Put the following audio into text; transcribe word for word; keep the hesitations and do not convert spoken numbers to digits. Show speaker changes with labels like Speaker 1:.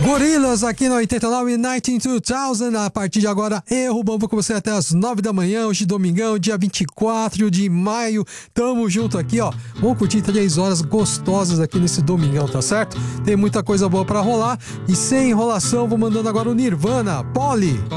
Speaker 1: Gorillaz aqui na oitenta e nove Night dois mil. A partir de agora, eu vou com você até as nove da manhã, hoje domingão, dia vinte e quatro de maio. Tamo junto aqui, ó. Vamos curtir três horas gostosas aqui nesse domingão, tá certo? Tem muita coisa boa pra rolar. E sem enrolação, vou mandando agora o Nirvana, Polly.